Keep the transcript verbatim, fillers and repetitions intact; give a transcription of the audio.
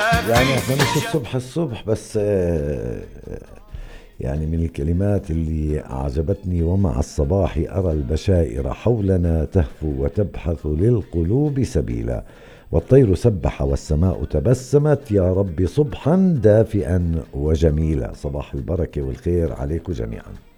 يعني احنا مش الصبح الصبح بس آه، يعني من الكلمات اللي أعجبتني: ومع الصباح أرى البشائر حولنا تهفو وتبحث للقلوب سبيلا، والطير سبح والسماء تبسمت، يا رب صبحا دافئا وجميلا. صباح البركة والخير عليكم جميعا.